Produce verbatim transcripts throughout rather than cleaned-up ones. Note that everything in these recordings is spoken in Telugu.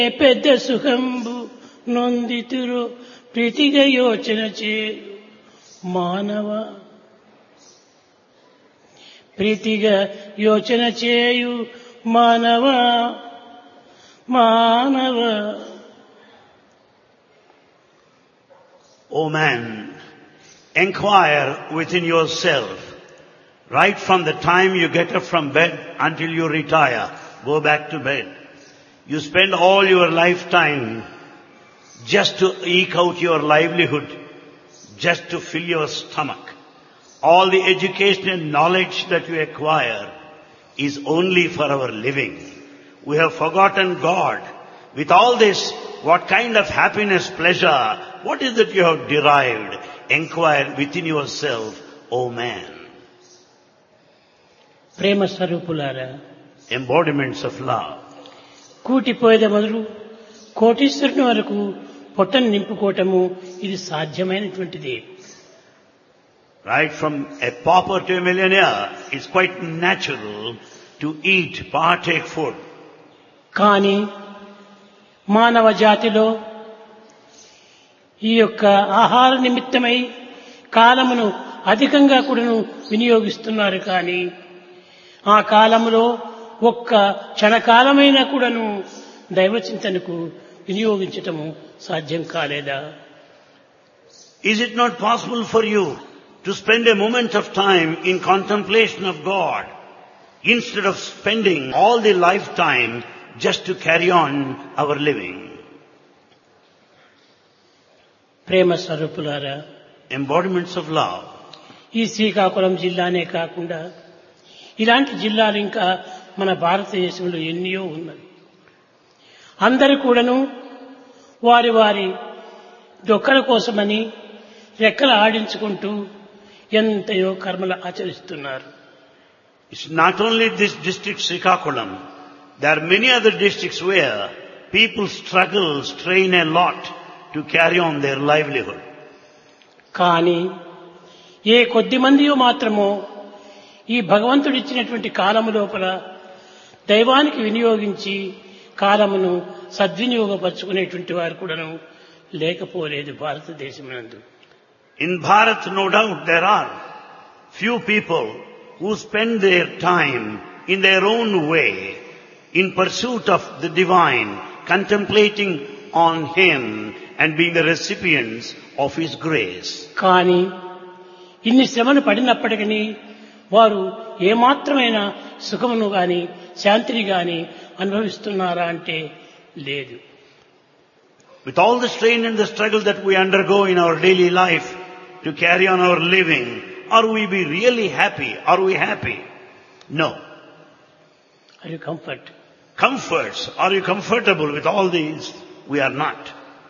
పెద్ద సుఖంబు నొందితురు ప్రీతిగా యోచన చేయు మానవ ప్రీతిగా యోచన చేయు మానవ మానవ. O man, inquire within yourself, right from the time you get up from bed until you retire, go back to bed. You spend all your lifetime just to eke out your livelihood, just to fill your stomach. All the education and knowledge that you acquire is only for our living. We have forgotten God. With all this, what kind of happiness, pleasure, what is that you have derived? Inquire within yourself, O man. ప్రేమ స్వరూపులారా, Embodiments of love. కూటిపోయేద మొదలు కోటీశ్వరుని వరకు పొట్టను నింపుకోవటము ఇది సాధ్యమైనటువంటిది. Right from a pauper to a millionaire, it's quite natural to eat, partake food. కానీ మానవ జాతిలో ఈ యొక్క ఆహార నిమిత్తమై కాలమును అధికంగా కూడాను వినియోగిస్తున్నారు. కానీ ఆ కాలములో ఒక్క క్షణకాలమైనా కూడాను దైవచింతనకు వినియోగించటము సాధ్యం కాలేదా? Is it not possible for you to spend a moment of time in contemplation of God instead of spending all the lifetime just to carry on our living? ప్రేమ స్వరూపులారా, Embodiments of love. ఈ శ్రీకాకుళం జిల్లానే కాకుండా ఇలాంటి జిల్లాలు ఇంకా మన భారతదేశంలో ఎన్నో ఉన్నవి. అందరూ కూడాను వారి వారి డొక్కల కోసమని రెక్కలు ఆడించుకుంటూ ఎంతయో కర్మలు ఆచరిస్తున్నారు. It's not only this district Srikakulam. There are many other districts where people struggle, strain a lot to carry on their livelihood. కానీ ఏ కొద్ది మందియో మాత్రమో ఈ భగవంతుడు ఇచ్చినటువంటి కాలము లోపల దైవానికి వినియోగించి కాలమును సద్వినియోగపరుచుకునేటువంటి వారు కూడాను లేకపోలేదు భారతదేశమునందు. In Bharat, no doubt, there are few people who spend their time in their own way in pursuit of the divine, contemplating on Him and being the recipients of His grace. కానీ ఇన్ని శ్రమలు పడినప్పటికీ వారు ఏమాత్రమైన సుఖమును గాని శాంతిని గాని అనుభవిస్తున్నారా అంటే లేదు. With all the strain and the struggle that we undergo in our daily life to carry on our living, are we be really happy? Are we happy? No. Are you comfort? Comforts. Are you comfortable with all these? We are not.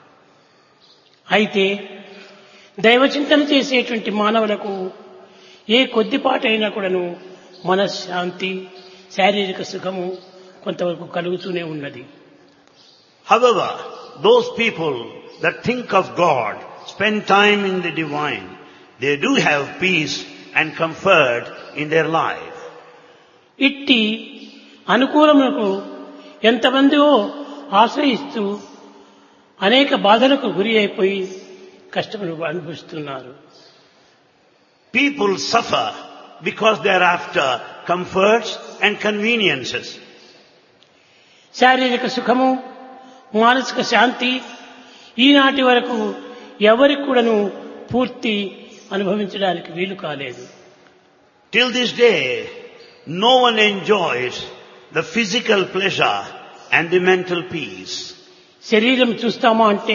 అయితే దైవచింతన చేసేటువంటి మానవులకు ఏ కొద్దిపాటైనా కూడాను మనశ్శాంతి, శారీరక సుఖము కొంతవరకు కలుగుతూనే ఉన్నది. However, those people that think of God, spend time in the divine, they do have peace and comfort in their life. ఇట్టి అనుకూలములకు ఎంతమందిో ఆశ్రయిస్తూ అనేక బాధలకు గురి అయిపోయి కష్టములు అనుభవిస్తున్నారు. People suffer because they are after comforts and conveniences. శారీరక సుఖము, మానసిక శాంతి ఈనాటి వరకు ఎవరికి కూడాను పూర్తి అనుభవించడానికి వీలు కాలేదు. Till this day, no one enjoys the physical pleasure and the mental peace. శరీరం చూస్తామా అంటే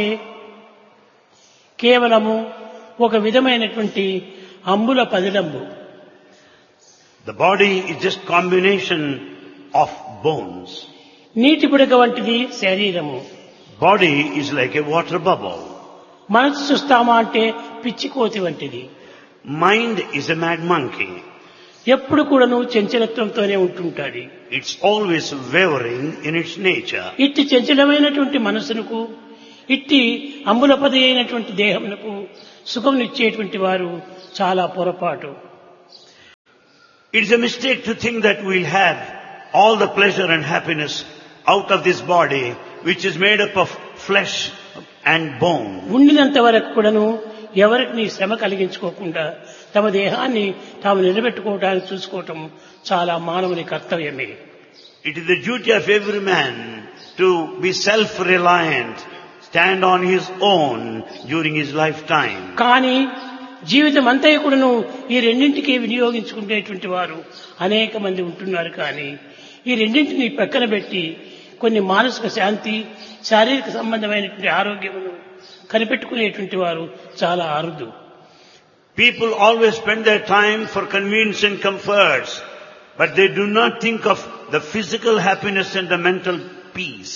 కేవలము ఒక విధమైనటువంటి అంబుల పదిలంబు. The body is just combination of bones. నీటి బుడగ వంటిది శరీరము. Body is like a water bubble. మనసు చూస్తామా అంటే పిచ్చి కోతి వంటిది. Mind is a mad monkey. ఎప్పుడు కూడాను చంచలత్వంతోనే ఉంటుంటాది. It's always wavering in its nature. ఇట్టి చంచలమైనటువంటి మనసునకు, ఇట్టి అంబులపది అయినటువంటి దేహమునకు సుఖంనిచ్చేటువంటి వారు చాలా పొరపాటు. It is a mistake to think that we'll have all the pleasure and happiness out of this body which is made up of flesh and bone. ఉండినంత వరకు కూడాను ఎవరికి నీ శ్రమ కలిగించుకోకుండా తమ దేహాన్ని తాము నిలబెట్టుకోవడానికి చూసుకోవటం చాలా మానవుని కర్తవ్యమే. It is the duty of every man to be self-reliant, stand on his own during his lifetime. కానీ జీవితం అంతా కూడాను ఈ రెండింటికి వినియోగించుకునేటువంటి వారు అనేక మంది ఉంటున్నారు. కానీ ఈ రెండింటిని పక్కన పెట్టి కొన్ని మానసిక శాంతి, శారీరక సంబంధమైనటువంటి ఆరోగ్యమును కనిపెట్టుకునేటువంటి వారు చాలా అరుదు. People always spend their time for convenience and comforts, but they do not think of the physical happiness and the mental peace.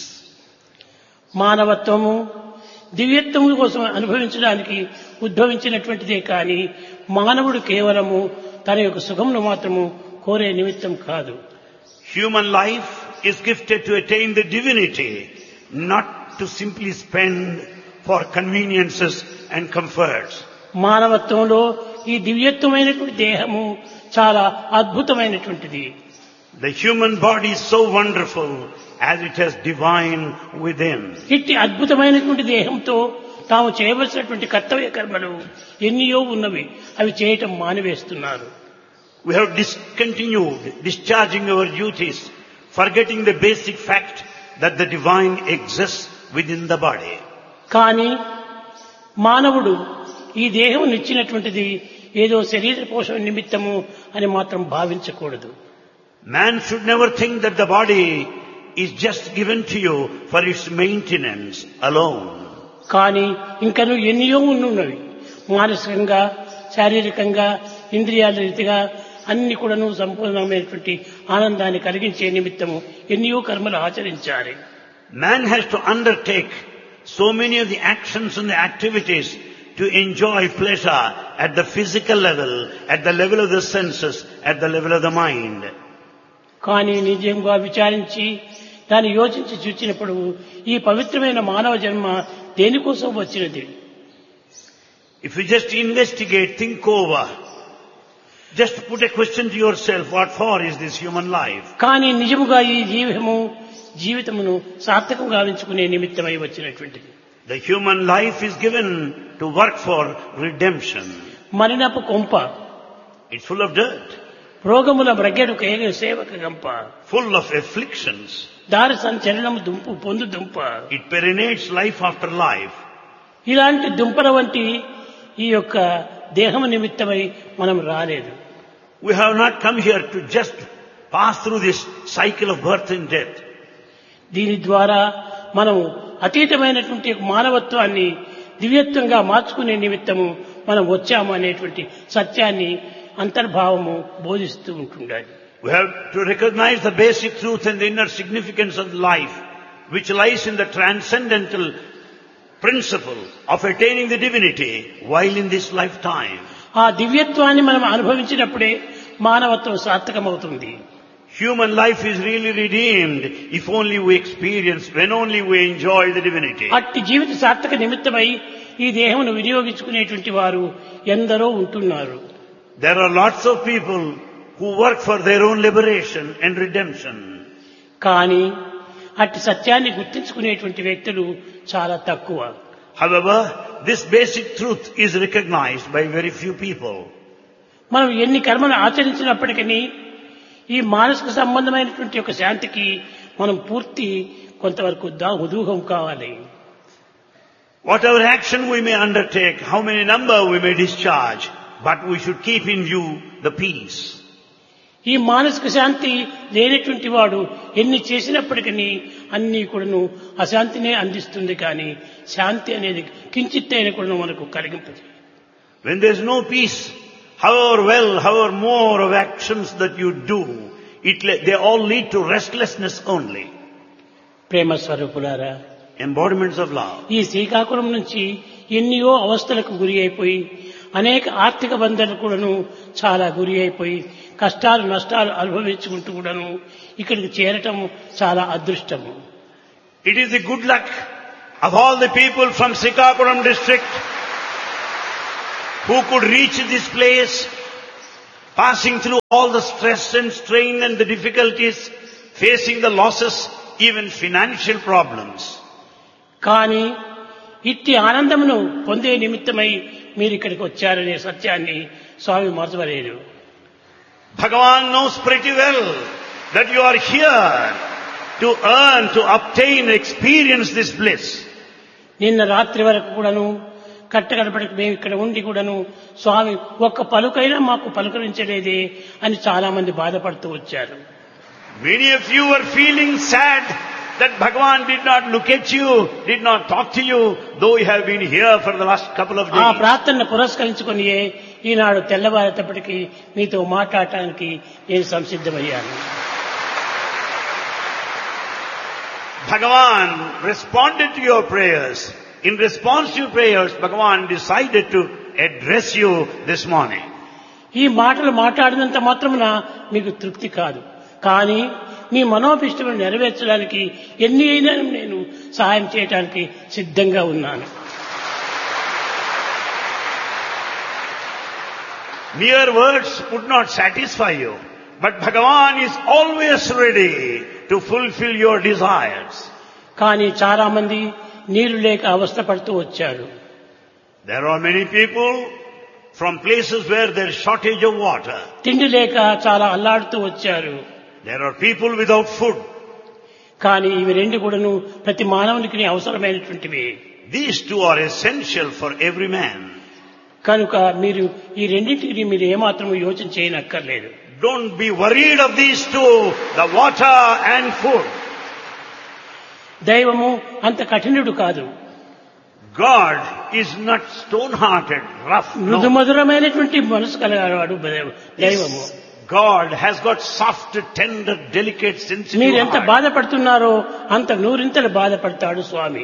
మానవత్వము దివ్యత్వము కోసం అనుభవించడానికి ఉద్భవించినటువంటిదే కానీ మానవుడు కేవలము తన యొక్క సుఖమును మాత్రము కోరే నిమిత్తం కాదు. Human life is gifted to attain the divinity, not to simply spend for conveniences and comforts. మానవత్వంలో ఈ దివ్యత్వమైనటువంటి దేహము చాలా అద్భుతమైనటువంటిది. The human body is so wonderful as it has divine within. ఇట్టి అద్భుతమైనటువంటి దేహంతో తాము చేయవలసినటువంటి కర్తవ్య కర్మలు ఎన్నో ఉన్నవి, అవి చేయటం మానివేస్తున్నారు. We have discontinued discharging our duties, forgetting the basic fact that the divine exists within the body. కానీ మానవుడు ఈ దేహం ఇచ్చినటువంటిది ఏదో శరీర పోషణ నిమిత్తము అని మాత్రం భావించకూడదు. Man should never think that the body is just given to you for its maintenance alone. కానీ ఇంకను ఎన్నో ఉన్నవి. మానసికంగా, శారీరకంగా, ఇంద్రియాల రీతిగా అన్ని కూడాను సంపూర్ణమైనటువంటి ఆనందాన్ని కలిగించే నిమిత్తము ఎన్నో కర్మలు ఆచరించాలి. Man has to undertake so many of the actions and the activities to enjoy pleasure at the physical level, at the level of the senses, at the level of the mind. కానీ నిజంగా విచారించి దాన్ని యోచించి చూచినప్పుడు ఈ పవిత్రమైన మానవ జన్మ దేనికోసం వచ్చినది? If you just investigate, think over, just put a question to yourself, what for is this human life? కానీ నిజముగా ఈ జీవము జీవితమును సార్థకంగా గావించుకునే నిమిత్తమై వచ్చినటువంటిది. The human life is given to work for redemption. మరణపు కొంప, It's full of dirt, రోగముల బ్రగెడు కేగ సేవక గంప, full of afflictions. దారి సంచలనము దుంపు పొందు దుంప. It perinates life after life. ఇలాంటి దుంపల వంటి ఈ యొక్క దేహము నిమిత్తమై మనం రాలేదు. We have not come here to just pass through this cycle of birth and death. దీని ద్వారా మనం అతీతమైనటువంటి మానవత్వాన్ని దివ్యత్వంగా మార్చుకునే నిమిత్తము మనం వచ్చాము అనేటువంటి సత్యాన్ని అంతర్భావము బోధిస్తూ ఉంటుండాలి. We have to recognize the basic truth and the inner significance of life, which lies in the transcendental principle of attaining the divinity while in this lifetime. ఆ దివ్యత్వాన్ని మనం అనుభవించినప్పుడే మానవత్వం సార్థకమవుతుంది. Human life is really redeemed if only we experience, when only we enjoy the divinity. అట్టి జీవిత సార్థక నిమిత్తమై ఈ దేహమును వినియోగించుకునేటువంటి వారు ఎందరో ఉంటున్నారు. There are lots of people who work for their own liberation and redemption. కానీ అట్టి సత్యాన్ని గుర్తించుకునేటువంటి వ్యక్తులు చాలా తక్కువ. However, this basic truth is recognized by very few people. మనం ఎన్ని కర్మలు ఆచరించినప్పటికీ ఈ మానసిక సంబంధమైనటువంటి ఒక శాంతికి మనం పూర్తి కొంతవరకు ఉదూహం కావాలి. Whatever action we may undertake, how many number we may discharge, but we should keep in view the peace. ఈ మానసిక శాంతి లేనటువంటి వాడు ఎన్ని చేసినప్పటికీ అన్ని కూడాను అశాంతినే అందిస్తుంది. కానీ శాంతి అనేది కించిత్తైన కూడా మనకు కలిగింపదు. When there is no peace, however well, however more of actions that you do, it, they all lead to restlessness only. ప్రేమ స్వరూపులారా, embodiments of love. ఈ శ్రీకాకుళం నుంచి ఎన్నో అవస్థలకు గురి అయిపోయి అనేక ఆర్థిక బంధాలు కూడాను చాలా గురి అయిపోయి కష్టాలు నష్టాలు అనుభవించుకుంటూ కూడాను ఇక్కడికి చేరటం చాలా అదృష్టము. It is the good luck of all the people from Srikakulam district who could reach this place, passing through all the stress and strain and the difficulties, facing the losses, even financial problems. కానీ ఇట్టి ఆనందమును పొందే నిమిత్తమై మీరు ఇక్కడికి వచ్చారనే సత్యాన్ని స్వామి మరచవలేదు. Bhagavan knows pretty well that you are here to earn, to obtain, experience this bliss. నిన్న రాత్రి వరకు కూడాను కట్టగడపడికి మేము ఇక్కడ ఉండి కూడాను స్వామి ఒక్క పలుకైనా మాకు పలుకరించలేదే అని చాలా మంది బాధపడుతూ వచ్చారు. Many of you were feeling sad that Bhagavan did not look at you, did not talk to you, though you have been here for the last couple of days. ఆ ప్రార్థనను పురస్కరించుకొని ఈనాడు తెల్లవారేటప్పటికి మీతో మాట్లాడటానికి నేను సంసిద్ధమయ్యాను. Bhagavan responded to your prayers. In response to your prayers, Bhagavan decided to address you this morning. ఈ మాటలు మాట్లాడినంత మాత్రమున మీకు తృప్తి కాదు, కానీ మీ మనోభిష్టములు నెరవేర్చడానికి ఎన్ని అయినా నేను సహాయం చేయడానికి సిద్ధంగా ఉన్నాను. Mere words would not satisfy you, but Bhagavan is always ready to fulfill your desires. కానీ చాలా మంది నీరు లేక అవస్థపడుతూ వచ్చారు. There are many people from places where there is shortage of water. తిండి లేక చాలా అల్లాడుతూ వచ్చారు. There are people without food. కానీ ఇవి రెండు కూడాను ప్రతి మానవునికి అవసరమైనటువంటివి. These two are essential for every man. కనుక మీరు ఈ రెండింటికి మీరు ఏమాత్రం యోచన చేయనక్కర్లేదు. Don't be worried of these two, the water and food. దైవము అంత కఠినుడు కాదు. God is not stone-hearted, rough. No. మృదుమధురమైనటువంటి మనసు కలిగినవాడు దైవము. God has got soft, tender, delicate, sensitive మీరు ఎంత heart. బాధపడుతున్నారో అంత నూరింతలు బాధపడతాడు స్వామి.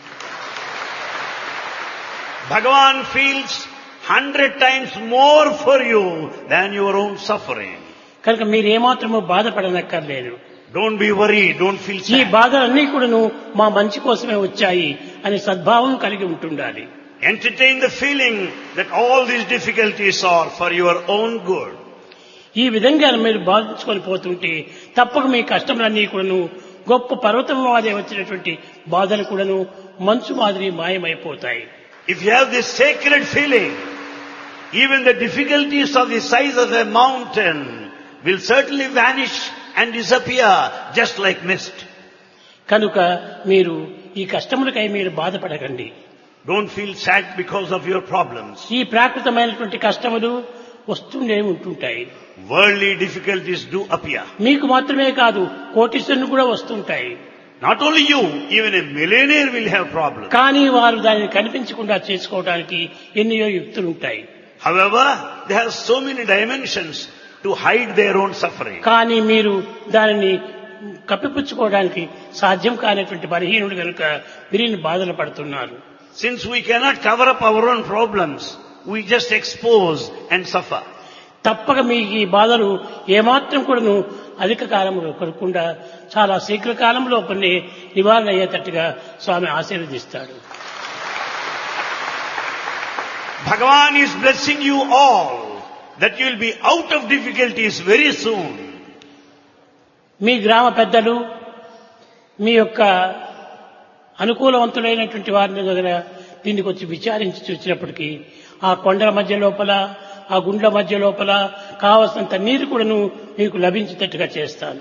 Bhagavan feels hundred times more for you than your own suffering. కనుక మీరు ఏమాత్రమో బాధపడనక్కర్లేదు. Don't be worried, don't feel ఈ sad. బాధలన్నీ కూడాను మా మంచి కోసమే వచ్చాయి అనే సద్భావం కలిగి ఉంటుండాలి. Entertain the feeling that all these difficulties are for your own good. ఈ విధంగా మీరు బాధించుకొని పోతుంటే తప్పక మీ కష్టములన్నీ కూడాను గొప్ప పర్వతం మాదిరి వచ్చినటువంటి బాధలు కూడాను మంచు మాదిరి మాయమైపోతాయి. If you have this sacred feeling, even the difficulties of the size of a mountain will certainly vanish and disappear just like mist. కనుక మీరు ఈ కష్టములకై మీరు బాధపడకండి. Don't feel sad because of your problems. ఈ ప్రాకృతమైనటువంటి కష్టములు వస్తూనే ఉంటుంటాయి. Worldly difficulties do appear. మీకు మాత్రమే కాదు కోటీశ్వరులు కూడా వస్తుంటాయి. Not only you, even a millionaire will have problems. కానీ వారు దానిని కనిపించకుండా చేసుకోవడానికి ఎన్నో యుక్తులు ఉంటాయి. However, they have so many dimensions to hide their own suffering. కానీ మీరు దానిని కప్పిపుచ్చుకోవడానికి సాధ్యం కానటువంటి బలహీనుడు కనుక మీరు బాధలు పడుతున్నారు. Since we cannot cover up our own problems, we just expose and suffer. తప్పక మీ ఈ బాధలు ఏమాత్రం కూడాను అధిక కాలంలో కొరకుండా చాలా శీఘ్ర కాలంలో కొన్ని నివారణ అయ్యేటట్టుగా స్వామి ఆశీర్వదిస్తాడు. Bhagavan is blessing you all that you will be out of difficulties very soon. మీ గ్రామ పెద్దలు మీ యొక్క అనుకూలవంతులైనటువంటి వారి దగ్గర దీనికి వచ్చి విచారించి చూసినప్పటికీ ఆ కొండల మధ్య లోపల ఆ గుండ్ల మధ్య లోపల కావలసినంత నీరు కూడాను మీకు లభించేటట్టుగా చేస్తాను.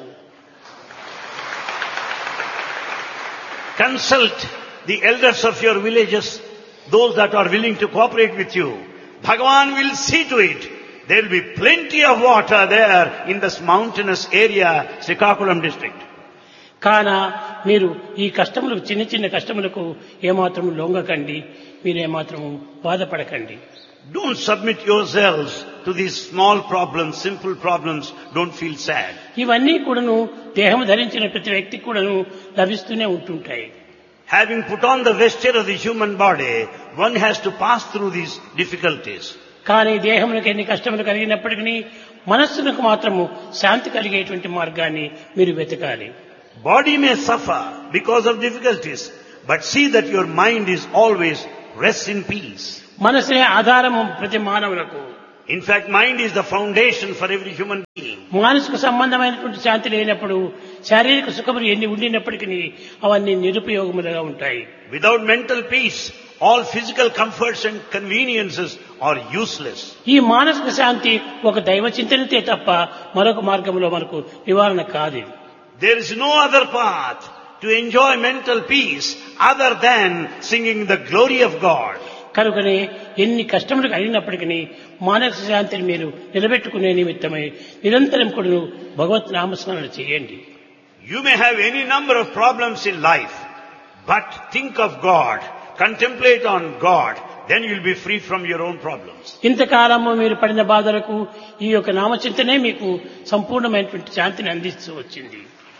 Consult the elders of your villages, those that are willing to cooperate with you. Bhagavan will see to it. There will be plenty of water there in this mountainous area, Srikakulam district. కాన మీరు ఈ కష్టములకు చిన్న చిన్న కష్టములకు ఏమాత్రం లొంగకండి, మీరేమాత్రం బాధపడకండి. Don't submit yourselves to these small problems, simple problems. Don't feel sad. ఇవన్నీ కూడాను దేహం ధరించిన ప్రతి వ్యక్తికి కూడాను లభిస్తూనే ఉంటుంటాయి. Having put on the vesture of the human body, one has to pass through these difficulties. కానీ దేహములకు ఎన్ని కష్టములు కలిగినప్పటికీ మనస్సులకు మాత్రము శాంతి కలిగేటువంటి మార్గాన్ని మీరు వెతకాలి. Body may suffer because of difficulties, but see that your mind is always rests in peace. మనసే ఆధారము ప్రతి మానవులకు. In fact, mind is the foundation for every human being. మానసిక సంబంధమైనటువంటి శాంతి లేనప్పుడు శారీరక సుఖములు ఎన్ని ఉండినప్పటికీ అవన్నీ నిరుపయోగములుగా ఉంటాయి. Without mental peace, all physical comforts and conveniences are useless. ఈ మానసిక శాంతి ఒక దైవ చింతనతే తప్ప మరొక మార్గంలో మనకు నివారణ కాదు. There is no other path to enjoy mental peace other than singing the glory of God. కనుకనే ఎన్ని కష్టములు కలిగినప్పటికీ మానసిక శాంతిని మీరు నిలబెట్టుకునే నిమిత్తమై నిరంతరం కూడా భగవత్ నామస్మరణ చేయండి. You may have any number of problems in life, but think of God, contemplate on God, then you will be free from your own problems. ఇంతకాలము మీరు పడిన బాధలకు ఈ యొక్క నామచింతనే మీకు సంపూర్ణమైనటువంటి శాంతిని అందిస్తూ వచ్చింది.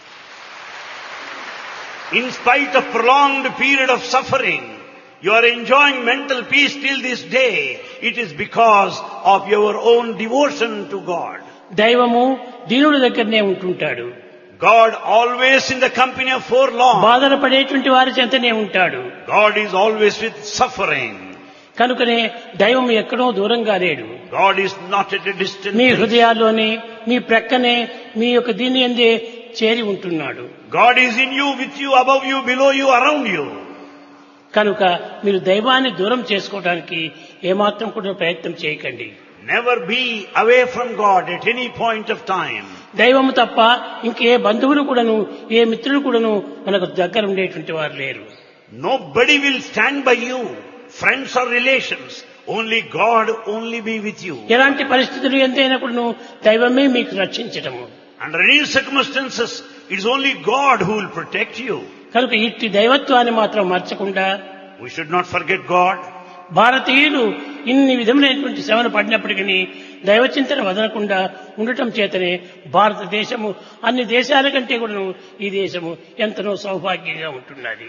In spite of prolonged period of suffering, you are enjoying mental peace till this day. It is because of your own devotion to God. దైవము దీనుడి దగ్గరనే ఉంటుంటాడు. God always in the company of forlorn. బాధలు పడేటువంటి వారి చెంతనే ఉంటాడు. God is always with suffering. కనుకనే దైవం ఎక్కడో దూరంగా లేడు. God is not at a distance. మీ హృదయాల్లోనే మీ ప్రక్కనే మీ యొక్క దీని యందే చేరి ఉంటున్నాడు. God is in you, with you, above you, below you, around you. కనుక మీరు దైవాన్ని దూరం చేసుకోవడానికి ఏమాత్రం కూడా ప్రయత్నం చేయకండి. Never be away from God at any point of time. దైవము తప్ప ఇంకే బంధువులు కూడాను ఏ మిత్రులు కూడాను మనకు దగ్గర ఉండేటువంటి వారు లేరు. Nobody will stand by you, friends or relations. Only God only be with you. ఎలాంటి పరిస్థితులు ఎంతైనా కూడాను దైవమే మీకు రక్షించటము. Under any circumstances, it is only God who will protect you. కనుక ఇట్టి దైవత్వాన్ని మాత్రం మర్చకుండా We should not forget God. భారతీయులు ఇన్ని విధములైనటువంటి శ్రమలు పడినప్పటికీ దైవచింతన వదలకుండా ఉండటం చేతనే భారతదేశము అన్ని దేశాల కంటే కూడా ఈ దేశము ఎంతనో సౌభాగ్యంగా ఉంటున్నది.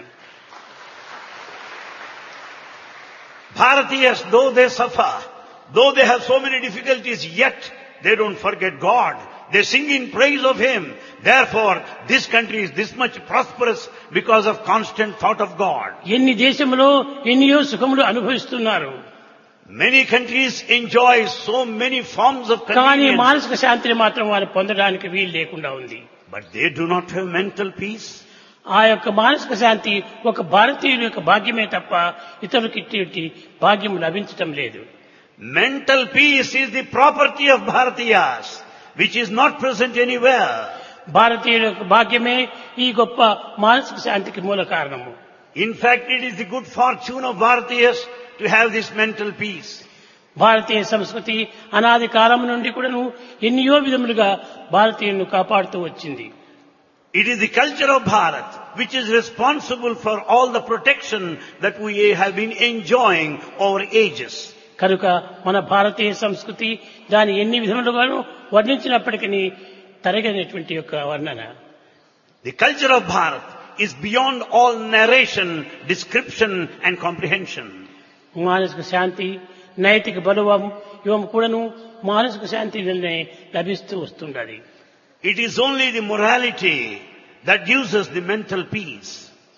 Bharatiyas, though they suffer, though they have so many difficulties, yet they don't forget God. They sing in praise of Him. Therefore, this country is this much prosperous because of constant thought of God. ఎన్ని దేశములో ఎన్నో సుఖములు అనుభవిస్తున్నారు. Many countries enjoy so many forms of కానీ convenience, మానసిక శాంతిని మాత్రం వారు పొందడానికి వీలు లేకుండా ఉంది. but they do not have mental peace. ఆ యొక్క మానసిక శాంతి ఒక భారతీయుల యొక్క భాగ్యమే తప్ప ఇతరులకు ఇట్టి భాగ్యం లభించటం లేదు. Mental peace is the property of Bharatiyas, which is not present anywhere. భారతీయుల యొక్క భాగ్యమే ఈ గొప్ప మానసిక శాంతికి మూల కారణము. In fact, it is the good fortune of Bharatiyas to have this mental peace. భారతీయ సంస్కృతి అనాది కాలం నుండి కూడాను ఎన్నో విధములుగా భారతీయులను కాపాడుతూ వచ్చింది. It is the culture of Bharat which is responsible for all the protection that we have been enjoying over ages. కనుక మన భారతీయ సంస్కృతి దాని ఎన్ని విధములుగాను వర్ణించినప్పటికీ తరగనటువంటి యొక్క వర్ణన. The culture of Bharat is beyond all narration, description and comprehension. మానసిక శాంతి, నైతిక బలవం ఇవం కూడాను మానసిక శాంతి వల్లనే లభిస్తూ వస్తుండది. It is only the morality that gives us the mental peace.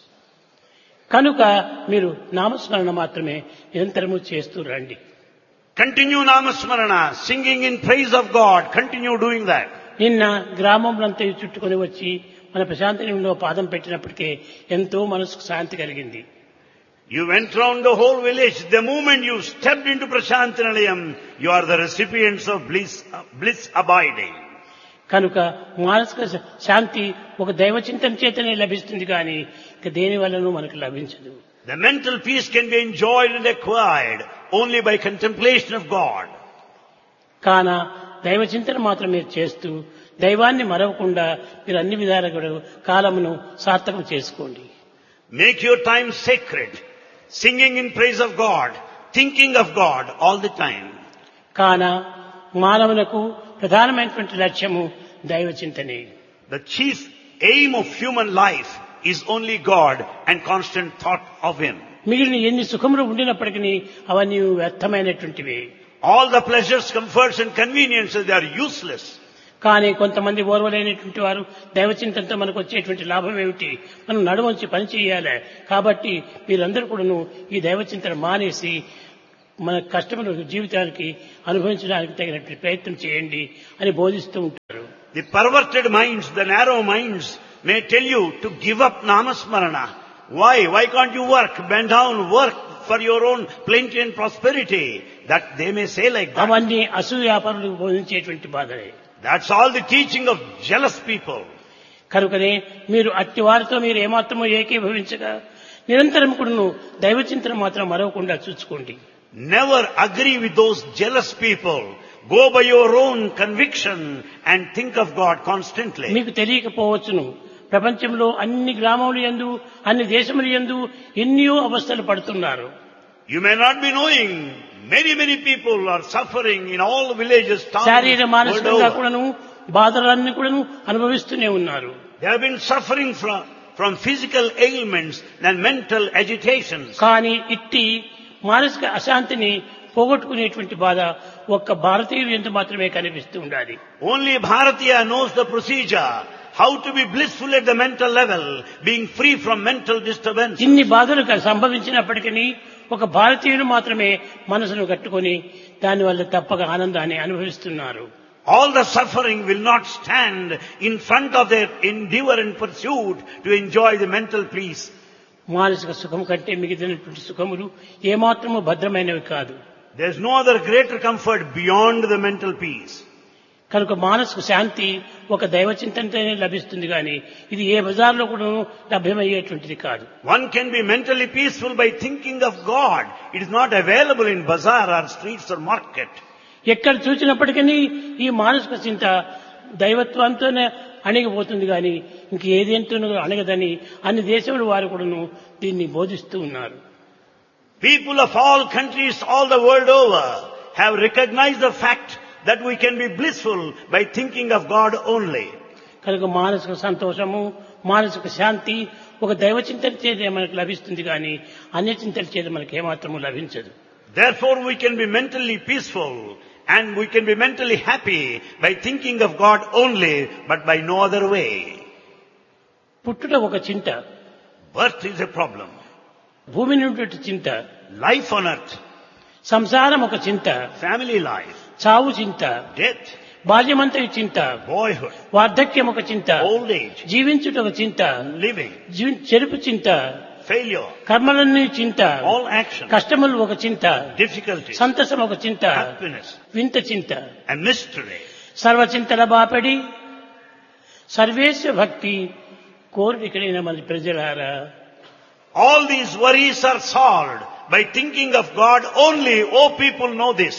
కనుక మీరు నామస్మరణ మాత్రమే నిరంతరము చేస్తూ రండి. Continue Namasmarana, singing in praise of God. Continue doing that. నిన్న గ్రామంలంతా చుట్టుకొని వచ్చి మన ప్రశాంతిలో పాదం పెట్టినప్పటికే ఎంతో మనసుకు శాంతి కలిగింది. You went round the whole village. The moment you stepped into Prashantinalayam, you are the recipients of bliss, bliss abiding. కనుక మానసిక శాంతి ఒక దైవ చింతన చేతనే లభిస్తుంది కానీ ఇక దేని వల్లనూ మనకు లభించదు. The mental peace can be enjoyed and acquired only by contemplation of God. కాన దైవ చింతన మాత్రం మీరు చేస్తూ దైవాన్ని మరవకుండా మీరు అన్ని విధాలుగా కాలమును సార్థకం చేసుకోండి. Make your time sacred, singing in praise of God, thinking of God all the time. కాన మానవులకు ప్రధానమైనటువంటి లక్ష్యము దైవ చింతనే. The chief aim of human life is only God and constant thought of Him. మిగిలిన ఎన్ని సుఖములు ఉండినప్పటికీ అవన్నీ వ్యర్థమైనటువంటివి. All the pleasures, comforts and conveniences, they are useless. కానీ కొంతమంది ఓర్వలేనటువంటి వారు దైవచింతనతో మనకు వచ్చేటువంటి లాభం ఏమిటి, మనం నడువంచి పని చేయాలి, కాబట్టి మీరందరూ కూడాను ఈ దైవచింతన మానేసి మన కష్టములు జీవితానికి అనుభవించడానికి తగినటువంటి ప్రయత్నం చేయండి అని బోధిస్తూ ఉంటారు. The perverted minds, the narrow minds may tell you to give up namasmarana. Why? Why can't you work? Bend down, work for your own plenty and prosperity. That they may say like that. అవన్నీ అసూయాపరులకు బోధించేటువంటి బాధలే. That's all the teaching of jealous people. కనుకనే మీరు అట్టి వారితో మీరు ఏమాత్రమో ఏకీభవించగా నిరంతరం కూడాను దైవచింతన మాత్రం మరవకుండా చూసుకోండి. Never agree with those jealous people. Go by your own conviction and think of God constantly. మీకు తెలియకపోవచ్చును, ప్రపంచంలో అన్ని గ్రామములు యందు అన్ని దేశముల యందు ఎన్నో అవస్థలు పడుతున్నారు. You may not be knowing, many many people are suffering in all villages, towns, శారీర మానసికంగా world over. కూడాను బాధలన్నీ కూడాను అనుభవిస్తూనే ఉన్నారు. They have been suffering from, from physical ailments and mental agitations. కానీ ఇట్టి మానసిక అశాంతిని పోగొట్టుకునేటువంటి బాధ ఒక్క భారతీయులు ఎంత మాత్రమే కనిపిస్తూ ఉండాలి. Only Bharatiya knows the procedure, how to be blissful at the mental level, being free from mental disturbance. ఇన్ని బాధలు సంభవించినప్పటికీ ఒక భారతీయులు మాత్రమే మనసును కట్టుకొని దానివల్ల తప్పక ఆనందాన్ని అనుభవిస్తున్నారు. All the suffering will not stand in front of their endeavor and pursuit to enjoy the mental peace. మానసిక సుఖం కంటే మిగిలినటువంటి సుఖములు ఏమాత్రము భద్రమైనవి కాదు. There is no other greater comfort beyond the mental peace. కనుక మానసిక శాంతి ఒక దైవ చింతనతోనే లభిస్తుంది కానీ ఇది ఏ బజార్లో కూడా లభ్యమయ్యేటువంటిది కాదు. One can be mentally peaceful by thinking of God. It is not available in bazaar or streets or market. ఎక్కడ చూసినప్పటికీ ఈ మానసిక చింత దైవత్వంతోనే అణిగిపోతుంది కానీ ఇంక ఏదేంటో అణగదని అన్ని దేశముల వారు కూడాను దీన్ని బోధిస్తూ ఉన్నారు. People of all countries all the world over have recognized the fact that we can be blissful by thinking of God only. కనుక మానసిక సంతోషము, మానసిక శాంతి ఒక దైవ చింతన చేత మనకు లభిస్తుంది కానీ అన్య చింతన చేత మనకు ఏమాత్రము లభించదు. Therefore we can be mentally peaceful and we can be mentally happy by thinking of God only, but by no other way. పుట్టుట ఒక చింత, Birth is a problem. భూమి నుండి చింత, Life on earth, సంసారం ఒక చింత, family life, చావు చింత, death, బాల్యమంతయు చింత, boyhood, వార్ధక్యం ఒక చింత, old age, జీవించుట ఒక చింత, living, జీ- చెరుపు చింత, failure, కర్మలన్నీ చింత, all action, కష్టములు ఒక చింత, difficulties, సంతసం ఒక చింత, happiness, వింత చింత, and mystery. సర్వచింతల బాపడి సర్వేశ భక్తి కోరికలైన మన ప్రజలారా. All these worries are solved by thinking of God only. Oh, people know this.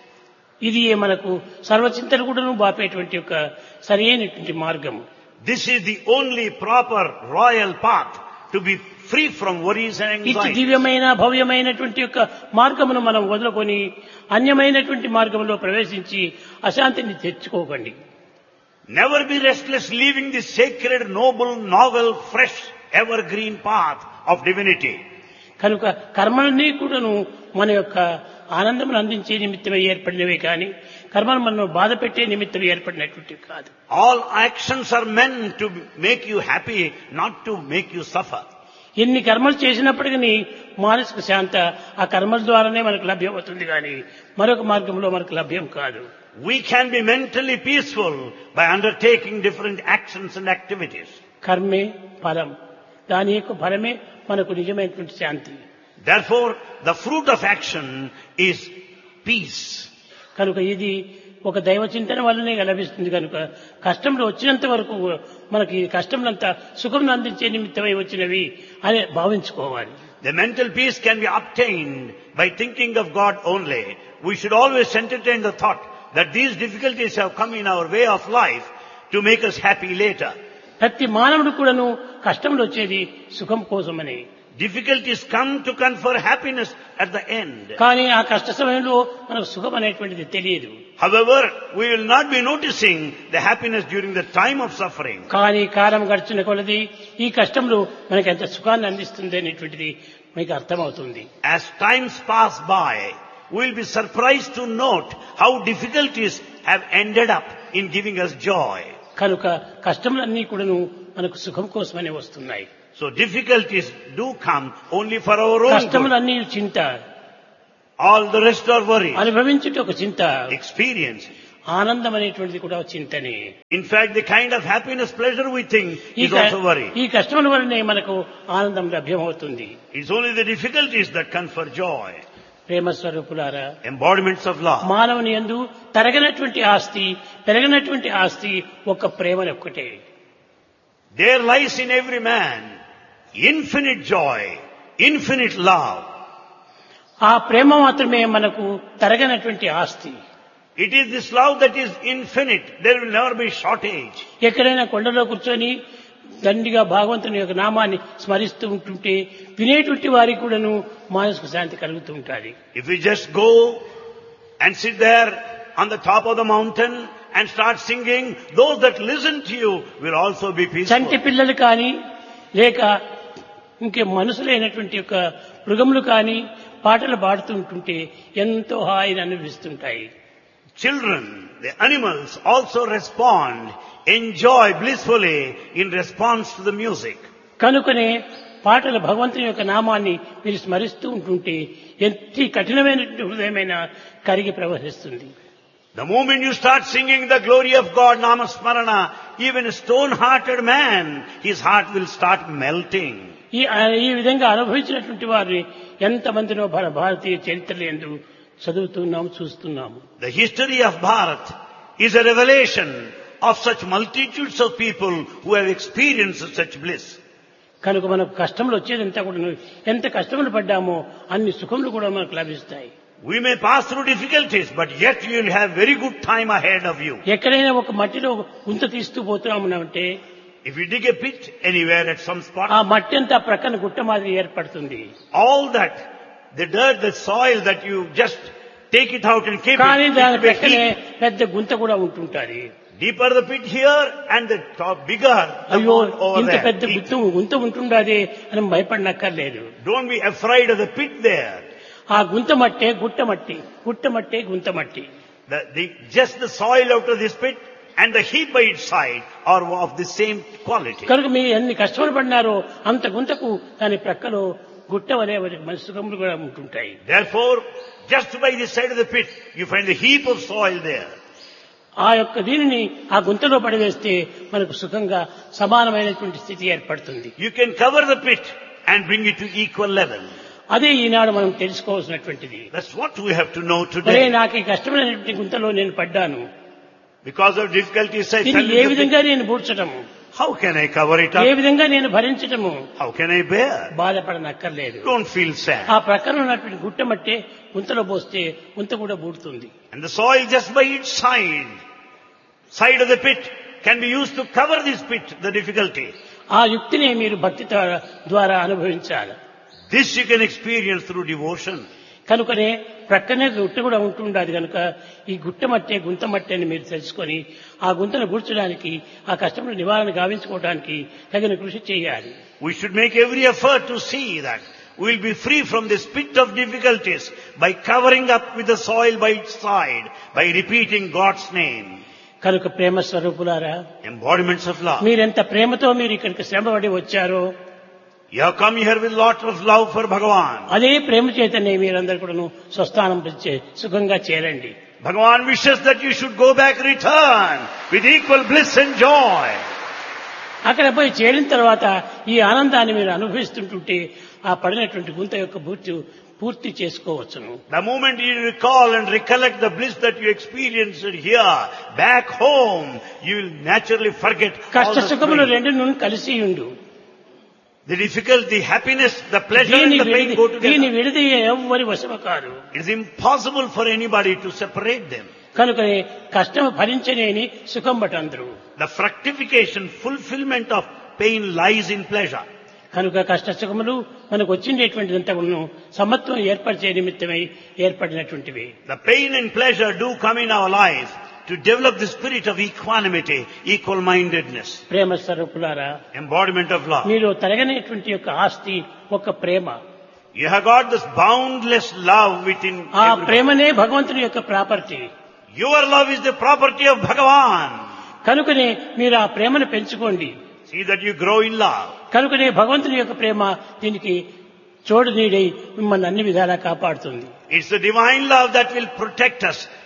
ఇది మనకు సర్వచింతలు కూడాను బాపేటువంటి ఒక సరైనటువంటి మార్గము. This is the only proper royal path to be free from worries and ఇటు anxiety. దివ్యమైన భవ్యమైనటువంటి యొక్క మార్గమును మనం వదులుకొని అన్యమైనటువంటి మార్గంలో ప్రవేశించి అశాంతిని తెచ్చుకోకండి. Never be restless leaving the sacred, noble, novel, fresh, evergreen path of divinity. కనుక కర్మలన్నీ కూడాను మన యొక్క ఆనందమును అందించే నిమిత్తమై ఏర్పడినవే కానీ కర్మలు మనం బాధ పెట్టే నిమిత్తం ఏర్పడినటువంటివి కాదు. All actions are meant to make you happy, not to make you suffer. ఎన్ని కర్మలు చేసినప్పటికీ మానసిక శాంత ఆ కర్మల ద్వారానే మనకు లభ్యమవుతుంది కానీ మరొక మార్గంలో మనకు లభ్యం కాదు. We can be mentally peaceful by undertaking different actions and activities. కర్మే ఫలం, దాని యొక్క ఫలమే మనకు నిజమైనటువంటి శాంతి. Therefore, the fruit of action is peace. కనుక ఇది ఒక దైవ చింతన వల్లనే లభిస్తుంది. కనుక కష్టంలో వచ్చినంత వరకు మనకి కష్టంలంతా సుఖం అందించే నిమిత్తమై వచ్చినవి అని భావించుకోవాలి. The mental peace can be obtained by thinking of God only. We should always entertain the thought that these difficulties have come in our way of life to make us happy later. ప్రతి మానవుడు కూడాను కష్టంలో వచ్చేది సుఖం కోసమని. Difficulties come to confer happiness at the end. కానీ ఆ కష్ట సమయంలో మనకు సుఖం అనేటువంటిది తెలియదు. However, we will not be noticing the happiness during the time of suffering. కానీ కాలం గడిచిన కొలది ఈ కష్టంలో మనకి ఎంత సుఖాన్ని అందిస్తుంది అనేటువంటిది మీకు అర్థమవుతుంది. As times pass by, we will be surprised to note how difficulties have ended up in giving us joy. కనుక కష్టములన్నీ కూడాను మనకు సుఖం కోసమనే వస్తున్నాయి. So difficulties do come only for our own good. కష్టములన్నీ చింత, All the rest are worries. అనుభవించుట ఒక చింత, Experience. ఆనందం అనేటువంటిది కూడా చింతనే. In fact, the kind of happiness, pleasure we think ఈ is క- also worry. ఈ కష్టముల వల్లనే మనకు ఆనందం లభ్యమవుతుంది. It's only the difficulties that confer joy. ప్రేమ స్వరూపులారా, Embodiments of love. మానవుని యందు తరగనటువంటి ఆస్తి, పెరగనటువంటి ఆస్తి ఒక్క ప్రేమని ఒక్కటే. There lies in every man infinite joy, infinite love. ఆ ప్రేమ మాత్రమే మనకు తరగనటువంటి ఆస్తి. It is this love that is infinite. There will never be shortage. ఎక్కడైనా కొండలో కూర్చొని దండిగా భగవంతుని యొక్క నామాన్ని స్మరిస్తూ ఉంటుంటే వినేటువంటి వారికి కూడాను మానసిక శాంతి కలుగుతూ ఉంటుంది. If we just go and sit there on the top of the mountain and start singing, those that listen to you will also be Chanti peaceful. పిల్లలు కానీ లేక ఇంకే మనసులైనటువంటి యొక్క మృగములు కానీ పాటలు పాడుతూ ఉంటుంటే ఎంతో హాయిని అనుభవిస్తుంటాయి. Children, the animals also respond, enjoy blissfully in response to the music. కనుకనే పాటలు భగవంతుని యొక్క నామాన్ని మీరు స్మరిస్తూ ఉంటుంటే ఎంత కఠినమైనటువంటి హృదయమైన కరిగి ప్రవహిస్తుంది. The moment you start singing the glory of God, Nama Smarana, even a stone-hearted man, his heart will start melting. ఈ ఈ విధంగా అనుభవించినటువంటి వారిని ఎంతమందినో మన భారతీయ చరిత్రలు ఎందు చదువుతున్నాము, చూస్తున్నాము. The history of Bharat is a revelation of such multitudes of people who have experienced such bliss. కనుక మనకు కష్టములు వచ్చేదంతా కూడా ఎంత కష్టములు పడ్డామో అన్ని సుఖములు కూడా మనకు లభిస్తాయి. We may pass through difficulties, but yet you will have very good time ahead of you. ఎక్కడైనా ఒక మట్టిలో గుంత తీస్తూ పోతున్నామంటే If you dig a pit anywhere at some ఆ spot, మట్టి అంతా ప్రక్కన గుట్ట మాదిరి ఏర్పడుతుంది. all that, the dirt, the soil that you just take it out and keep కానీ it, దాని it will be ప్రక్కనే heap. పెద్ద గుంత కూడా ఉంటుంటుంది. Deeper the pit here and the top bigger the అయ్యో one over ఇంత there. పెద్ద గుంత గుంత ఉంటుండదే అని భయపడనక్కర్లేదు. Don't be afraid of the pit there. ఆ గుంత మట్టే గుట్ట మట్టి, గుట్ట మట్టే గుంత మట్టి. The, the, just the soil out of this pit and the heap by its side are of the same quality. కనుక మీరు ఎన్ని కష్టములు పడినారో అంత గుంతకు దాని ప్రక్కలో గుట్ట వలె మన సుఖములు కూడా ఉంటుంటాయి. Therefore, just by the side of the pit, you find the heap of soil there. ఆ యొక్క దీనిని ఆ గుంతలో పడివేస్తే మనకు సుఖంగా సమానమైనటువంటి స్థితి ఏర్పడుతుంది. You can cover the pit and bring it to equal level. అదే ఈనాడు మనం తెలుసుకోవాల్సినటువంటిది. That's what we have to know అరే today. నాకు ఈ కష్టమైనటువంటి గుంతలో నేను పడ్డాను, Because of difficulties, I దీన్ని fell ఏ into the విధంగా pit. నేను పూడ్చటము, How can I cover it A up? విధంగా నేను భరించటము, How can I bear? బాధపడనక్కర్లేదు. Don't feel sad. ఆ ప్రక్కన ఉన్నటువంటి గుట్ట మట్టే గుంతలో పోస్తే గుంత కూడా బూడుతుంది. And the soil just by its side, side of the pit, can be used to cover this pit, the difficulty. ఆ యుక్తిని మీరు భక్తి ద్వారా ద్వారా అనుభవించాలి. This you can experience through devotion. కనుకనే ప్రక్కనే గుట్ట కూడా ఉంటుండదు కనుక ఈ గుట్ట మట్టే గుంత మట్టి అని మీరు తెలుసుకొని ఆ గుంతను గుర్చడానికి ఆ కష్టముల నివారణ గావించుకోవడానికి తగిన కృషి చేయాలి. We should make every effort to see that we will be free from this pit of difficulties by covering up with the soil by its side, by repeating God's name. కనుక ప్రేమ స్వరూపులారా, Embodiments of love. మీరెంత ప్రేమతో మీరు ఇక్కడికి శ్రమపడి వచ్చారో You have come here with lot of love for Bhagavan. అదే ప్రేమ చేతనే మీరందరూ కూడాను స్వస్థానం చే- సుఖంగా చేరండి. Bhagavan wishes that you should go back, return with equal bliss and joy. అక్కడ పోయి చేరిన తర్వాత ఈ ఆనందాన్ని మీరు అనుభవిస్తుంటుంటే ఆ పడినటువంటి గుంత యొక్క పూర్తి పూర్తి చేసుకోవచ్చును. The moment you recall and recollect the bliss that you experienced here, back home, you will naturally forget all కష్ట the సుఖములు pain. రెండు నుండి కలిసి ఉండు. The difficulty, happiness, the pleasure దీని and the pain విడిది- go దీని together. విడిది ఎవ్వరి వశము కాదు. It is impossible for anybody to separate them. కనుకనే కష్టము భరించలేని సుఖం బట అందరూ. The fructification, fulfillment of pain lies in pleasure. కనుక కష్ట సుఖములు మనకు వచ్చిండేటువంటిదంతా కూడా సమత్వం ఏర్పరిచే నిమిత్తమై ఏర్పడినటువంటివి. The pain and pleasure do come in our life to develop the spirit of equanimity, equal-mindedness, ప్రేమ స్వరూపులారా, embodiment of love. మీరు తరగనేటువంటి యొక్క ఆస్తి ఒక ప్రేమ. You have got this boundless love within ఆ everybody. ప్రేమనే భగవంతుని యొక్క property. Your love is the property of Bhagavan. కనుకనే మీరు ఆ ప్రేమను పెంచుకోండి. See that you grow in love. కనుకనే భగవంతుని యొక్క ప్రేమ దీనికి చోడు నీడై మిమ్మల్ని అన్ని విధాలా కాపాడుతుంది. It's the divine love that will protect us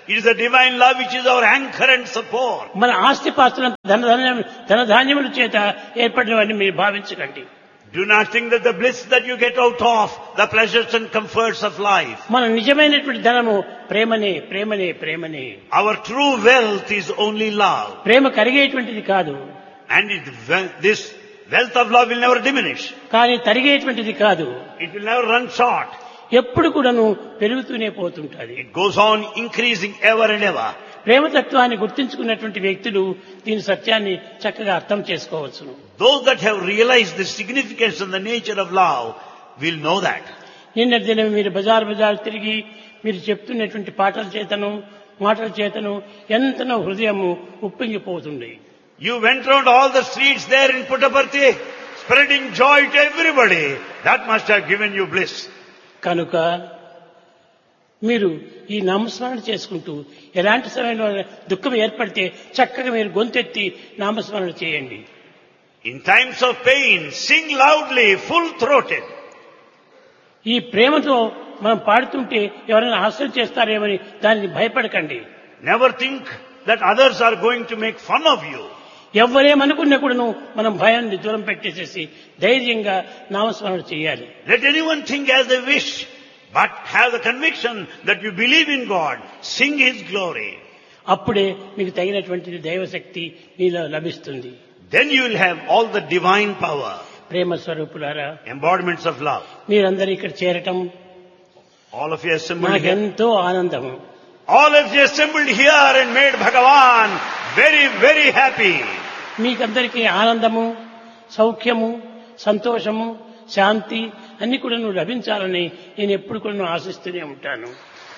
It is the divine love which is our anchor and support. మన ఆస్తిపాస్తుల ధనధాన్యం ధనధాన్యముల చేత ఏర్పడినవన్నీ మీరు భావించకండి. Do not think that the bliss that you get out of the pleasures and comforts of life. మన నిజమైనటువంటి ధనము ప్రేమనే ప్రేమనే ప్రేమనే. Our true wealth is only love. ప్రేమ కరిగేటువంటిది కాదు. And it, this wealth of love will never diminish. కానీ తరిగేటువంటిది కాదు. It will never run short. ఎప్పుడు కూడాను పెరుగుతూనే పోతుంటది. It goes on increasing ever and ever. ప్రేమతత్వాన్ని గుర్తించుకున్నటువంటి వ్యక్తులు దీని సత్యాన్ని చక్కగా అర్థం చేసుకోవచ్చును. Those that have realized the significance and the nature of love will know that. నిన్నటి దినం మీరు బజార్ బజార్ తిరిగి మీరు చెప్తున్నటువంటి పాటల చేతను మాటల చేతను ఎంతనో హృదయము ఉప్పొంగిపోతుంది. You went round all the streets there in Puttaparthi, spreading joy to everybody. That must have given you bliss. కనుక మీరు ఈ నామస్మరణ చేసుకుంటూ ఎలాంటి సమయంలో దుఃఖం ఏర్పడితే చక్కగా మీరు గొంతెత్తి నామస్మరణ చేయండి. In times of pain, sing loudly, full-throated. ఈ ప్రేమతో మనం పాడుతుంటే ఎవరైనా హాస్యం చేస్తారేమని దానికి భయపడకండి. Never think that others are going to make fun of you. ఎవరేమనుకున్నా కూడాను మనం భయాన్ని దూరం పెట్టేసేసి ధైర్యంగా నామస్మరణ చేయాలి. Let anyone think as they wish, but have the conviction that you believe in God. Sing His glory. అప్పుడే మీకు తగినటువంటి దైవశక్తి మీలో లభిస్తుంది. Then you will have all the divine power. ప్రేమ స్వరూపులారా, embodiments of love. మీరందరూ ఇక్కడ చేరటం All of you assembled here. నాకెంతో ఆనందము. All of you assembled here and made Bhagavan very, very happy. మీకందరికీ ఆనందము, సౌఖ్యము, సంతోషము, శాంతి అన్ని కూడా నువ్వు లభించాలని నేను ఎప్పుడు కూడా ఆశిస్తూనే ఉంటాను.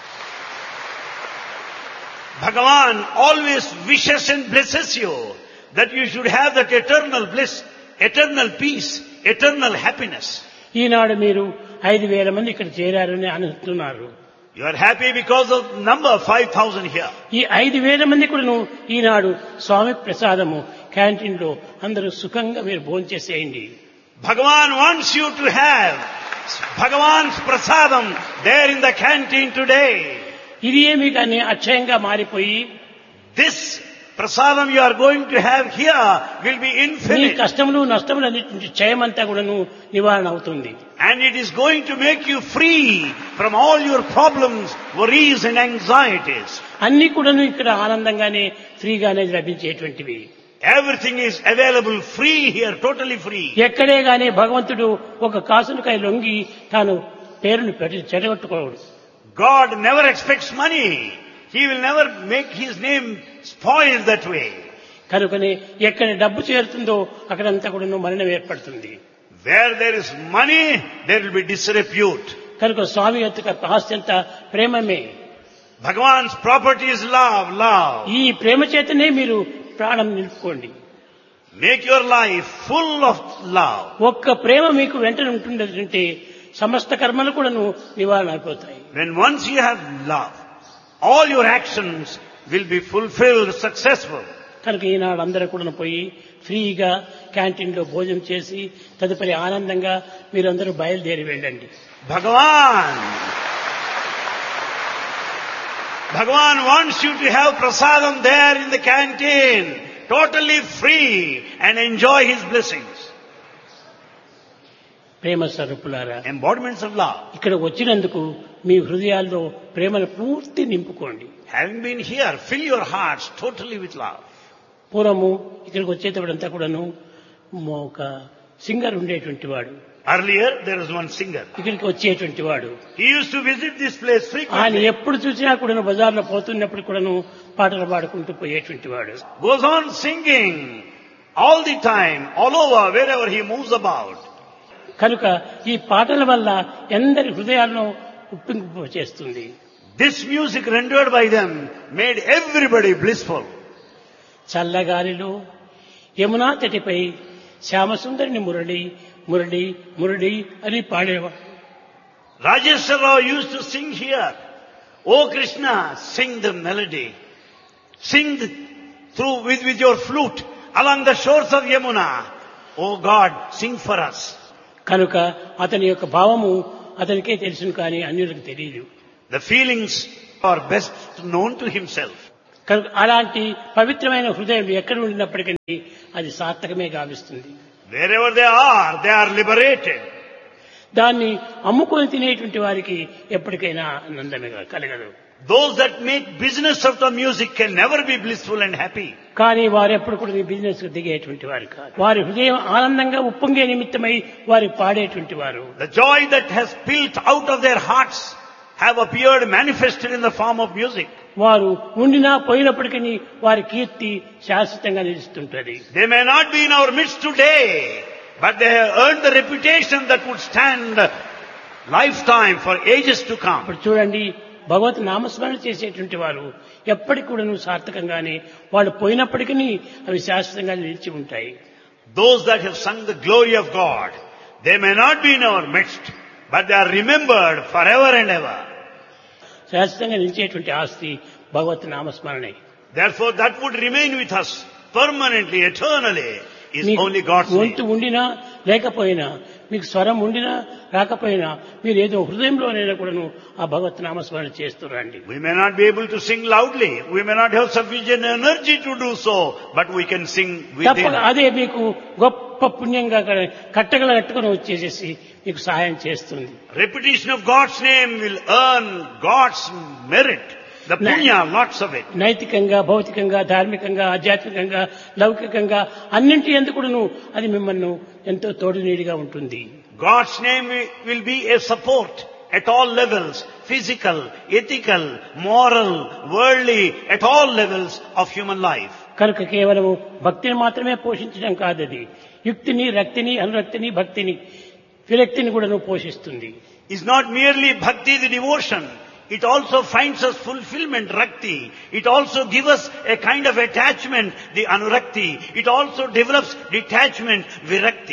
Bhagavan always wishes and blesses you that you should have that eternal bliss, eternal peace, eternal happiness. ఈనాడు మీరు ఐదు వేల మంది ఇక్కడ చేరారని అనుకుంటున్నారు. You are happy because of number five thousand here. ఈ ఐదు వేల మంది కూడా ఈనాడు స్వామి ప్రసాదము క్యాంటీన్ లో అందరూ సుఖంగా మీరు భోంచేసేయండి. Bhagavan wants you to have Bhagavan's prasadam there in the canteen today. ఇది ఏమి కానీ అక్షయంగా మారిపోయి this prasadam you are going to have here will be me infinite. కష్టములు నష్టములు అన్నిటి క్షయమంతా కూడాను నివారణ అవుతుంది. And it is going to make you free from all your problems, worries and anxieties. అన్ని కూడాను ఇక్కడ ఆనందంగానే ఫ్రీగానే లభించేటువంటివి. Everything is available free here, totally free. ఎక్కడే గానీ భగవంతుడు ఒక కాసులకై లొంగి తాను పేరును పెట్టి చెడగొట్టుకోడు. God never expects money. He will never make His name spoiled that way. కనుకనే ఎక్కడ డబ్బు చేరుతుందో అక్కడంతా కూడా మరణం ఏర్పడుతుంది. Where there is money, there will be disrepute. కనుక స్వామి యొక్క ఆస్తి అంతా ప్రేమమే. Bhagavan's property is love, love. ఈ ప్రేమ చేతనే మీరు ప్రాణం నిలుపుకోండి. Make your life full of love. ఒక్క ప్రేమ మీకు వెంటనే ఉంటుందంటే సమస్త కర్మలు కూడా నివారణ అయిపోతాయి. When once you have love, all your actions will be fulfilled, successful. కనుక ఈనాడు అందరూ కూడా పోయి ఫ్రీగా క్యాంటీన్ లో భోజనం చేసి తదుపరి ఆనందంగా మీరందరూ బయలుదేరి వెళ్ళండి. Bhagavan, Bhagavan wants you to have prasadam there in the canteen, totally free and enjoy His blessings. ప్రేమ స్వరూపులారా, Embodiments of love. ఇక్కడ వచ్చినందుకు మీ హృదయాల్లో ప్రేమను పూర్తి నింపుకోండి. Having been here, fill your hearts totally with love. పూర్వము ఇక్కడికి వచ్చేటప్పుడంతా కూడాను ఒక సింగర్ ఉండేటువంటి వాడు. Earlier, there was one singer. ఇక్కడికి వచ్చేటువంటి వాడు. He used to visit this place ఆయన frequently. ఎప్పుడు చూసినా కూడాను బజార్లో పోతున్నప్పుడు కూడాను పాటలు పాడుకుంటూ పోయేటువంటి వాడు. Goes on singing all the time, all over, wherever he moves about. కనుక ఈ పాటల వల్ల ఎందరి హృదయాలను ఉప్పింపు చేస్తుంది. This music rendered by them made everybody blissful. చల్లగాలిలో Yamuna తటిపై శ్యామసుందరిని Murali Murali Murali అని పాడేవాడు. Rajeshwar Rao used to sing here. Oh Krishna, sing the melody. Sing the, through with, with your flute along the shores of Yamuna. Oh God, sing for us. కనుక అతని యొక్క భావము అతనికే తెలుసును కానీ అన్యులకు తెలియదు. The feelings or best known to himself. కనుక అలాంటి పవిత్రమైన హృదయం ఎక్కడ ఉండినప్పటికీ అది సార్థకమే గావిస్తుంది. Wherever they are, they are liberated. దాన్ని అమ్ముకొని తినేటువంటి వారికి ఎప్పటికైనా ఆనందమే కలగదు. Those that make business of the music can never be blissful and happy. కానీ వారు ఎప్పుడు కూడా ఈ బిజినెస్ కు దిగేటువంటి వారు కాదు. వారి హృదయం ఆనందంగా ఉప్పొంగే నిమిత్తమై వారు పాడేటువంటి వారు. The joy that has spilled out of their hearts have appeared manifested in the form of music. వారు ఉండినా పోయినప్పటికీ వారి కీర్తి శాశ్వతంగా నిలుస్తుంటది. They may not be in our midst today, but they have earned the reputation that would stand lifetime for ages to come. ఇప్పుడు చూడండి, భగవత్ నామస్మరణ చేసేటువంటి వారు ఎప్పటికి కూడా సార్థకంగానే వాళ్ళు పోయినప్పటికీ అవి శాశ్వతంగా నిలిచి ఉంటాయి. Those that have sung the glory of God, they may not be in our midst, but they are remembered forever and ever. శాశ్వతంగా నిలిచేటువంటి ఆస్తి భగవత్ నామస్మరణే. Therefore, that would remain with us permanently, eternally, is only God's name. గొంతు ఉండినా లేకపోయినా, మీకు స్వరం ఉండినా రాకపోయినా, మీరు ఏదో హృదయంలోనైనా కూడాను ఆ భగవత్ నామస్మరణ చేస్తురండి. We may not be able to sing loudly, we may not have sufficient energy to do so, but we can sing within. అదే మీకు గొప్ప పుణ్యంగా కట్టగల కట్టుకుని వచ్చేసేసి మీకు సహాయం చేస్తుంది. Repetition of God's name will earn God's merit. The punya, lots of it. నైతికంగా, భౌతికంగా, ధార్మికంగా, ఆధ్యాత్మికంగా, లౌకికంగా అన్నింటి ఎందుకును అది మిమ్మల్ని ఎంతో తోడునీడిగా ఉంటుంది. God's name will be a support at all levels, physical, ethical, moral, worldly, at all levels of human life. కనుక కేవలం భక్తిని మాత్రమే పోషించడం కాదది, యుక్తిని, రక్తిని, అనురక్తిని, భక్తిని, విరక్తిని కూడా పోషిస్తుంది. It's not merely bhakti, the devotion. It also finds us fulfillment, rakti. It also gives us a kind of attachment, the anurakti. It also develops detachment, virakti.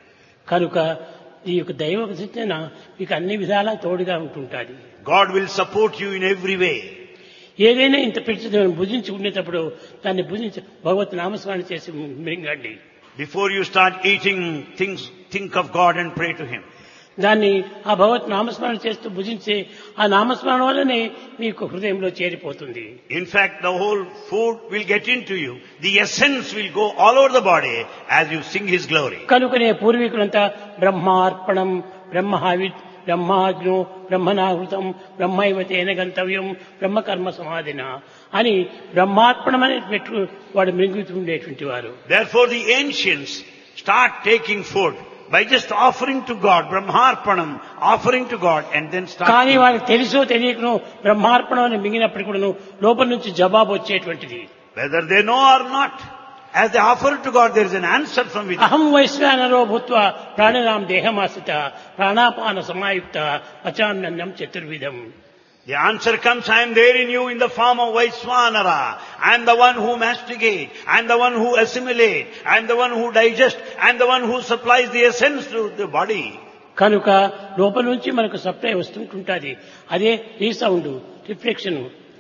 కనుక ఈ యొక్క దైవ చింతన మీకు అన్ని విధాలా తోడుగా ఉంటుంటుంది. God will support you in every way. ఏదైనా ఇంత పిలిచి భుజించుకునేటప్పుడు దాన్ని భుజించి భగవత్ నామస్మరణ చేసి మింగండి. Before you start eating things, think of God and pray to Him. దాన్ని ఆ భగవత్ నామస్మరణ చేస్తూ భుజించే ఆ నామస్మరణ వల్లనే మీకు హృదయంలో చేరిపోతుంది. In fact, the whole food will get into you. The essence will go all over the body as you sing His glory. కనుకనే పూర్వీకులంతా బ్రహ్మార్పణం, బ్రహ్మహావిత్, బ్రహ్మాగ్నో, బ్రహ్మనాహృతం, బ్రహ్మైవ తేన గంతవ్యం, బ్రహ్మకర్మ సమాధిన అని బ్రహ్మార్పణం అనేది పెట్టు వాడు మింగుతుండేటువంటి వారు. Therefore the ancients start taking food by just offering to God, brahmarpanam, offering to God and then start. కానీ వాళ్ళకి తెలుసో తెలియకనో బ్రహ్మార్పణం అని మింగినప్పుడు కూడా లోపల నుంచి జవాబు వచ్చేటువంటిది. Whether they know or not, as they offer to God, there is an answer from within. అహం వైశ్వానరో భూత్వా ప్రాణినాం దేహమాశ్రిత ప్రాణాపాన సమాయుక్త పచామ్యన్నం చతుర్విధం. The answer comes, I am there in you in the form of Vaiswanara. I am the one who masticate. I am the one who assimilate. I am the one who digest. I am the one who supplies the essence to the body. కనుక లోపల నుంచి మనకు సప్లై వస్తుంటుంటుంది. అదే resound, reflection,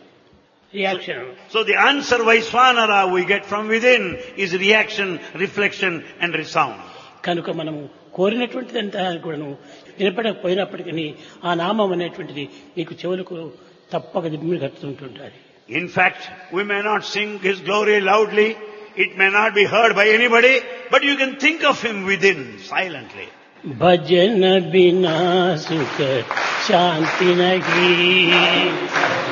reaction. So the answer Vaiswanara we get from within is reaction, reflection and resound. కనుక మనము కోరినటువంటిదంతా కూడాను వినపడకపోయినప్పటికీ ఆ నామం అనేటువంటిది మీకు చెవులకు తప్పక దిమ్మిని కట్టుతుంటుంటారు. In fact, we may not sing His glory loudly, it may not be heard by anybody, but you can think of Him within, silently. భజన బినా సుఖ శాంతి నహీ.